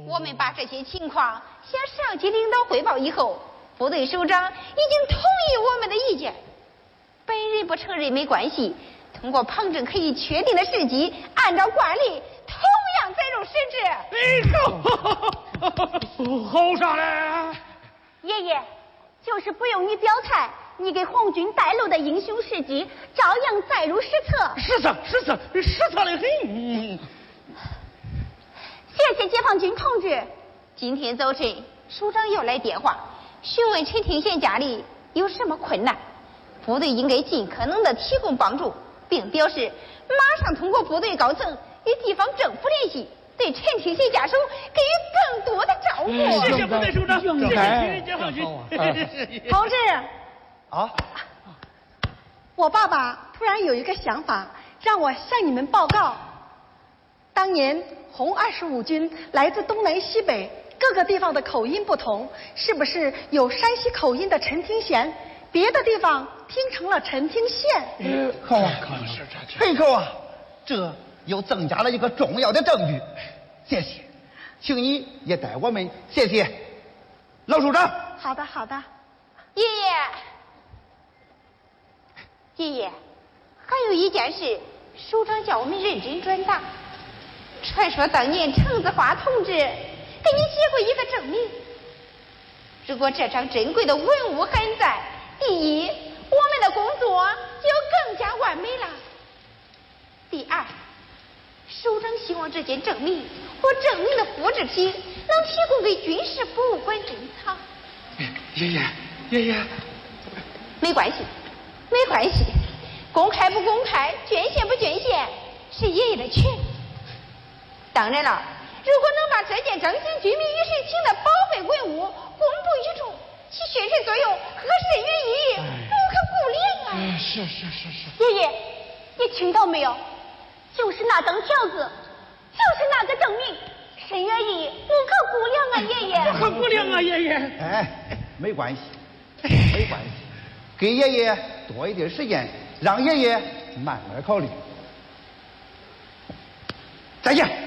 我们把这些情况向上级领导汇报以后，部队首长已经同意我们的意见。本人不承认没关系，通过旁证可以确定的事迹，按照惯例同样载入实质。 好啥嘞？ 爷爷，就是不用你表态，你给红军带路的英雄事迹照样载入史册。 史册的很。 谢谢解放军同志。 今天早晨首长要来电话，询问陈廷贤家里有什么困难，部队应该尽可能的提供帮助，并表示马上通过部队高层与地方政府联系，对陈廷贤家属给予更多的照顾。 谢谢部队首长，谢谢解放军同志啊！ 我爸爸突然有一个想法，让我向你们报告。当年红25军来自东南西北各个地方的口音不同，是不是有山西口音的陈廷贤，别的地方听成了陈廷宪？ 好啊，很好啊，这又增加了一个重要的证据。谢谢，请你也带我们谢谢老首长。 好的，好的。 爷爷，还有一件事，首长叫我们认真转达。传说当年程子华同志给你写过一个证明，如果这张珍贵的文物还在，第一，我们的工作就更加完美了；第二，首长希望这件证明或证明的复制品能提供给军事博物馆珍藏。 爷爷， 没关系，公开不公开，捐献不捐献，是爷爷的权利。当然了，如果能把这件彰显军民与世情的宝贝文物公布于众，其宣示作用和深远意义不可估量啊！ 是。 爷爷，你听到没有？就是那张条子，就是那个证明，深远意义不可估量啊！爷爷， 不可估量啊！爷爷， 哎，没关系，给爷爷多一点时间，让爷爷慢慢考虑。再见。